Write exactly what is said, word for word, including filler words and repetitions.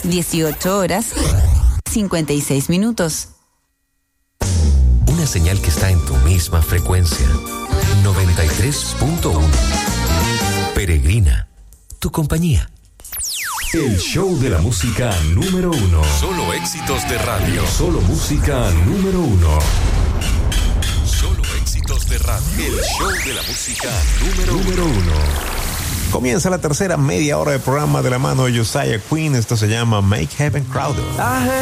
dieciocho horas, cincuenta y seis minutos. Una señal que está en tu misma frecuencia. noventa y tres punto uno. Peregrina, tu compañía. El show de la música número uno. Solo éxitos de radio. Solo música número uno. Solo éxitos de radio. El show de la música número, número uno. uno. Comienza la tercera media hora de programa de la mano de Josiah Quinn. Esto se llama Make Heaven Crowded.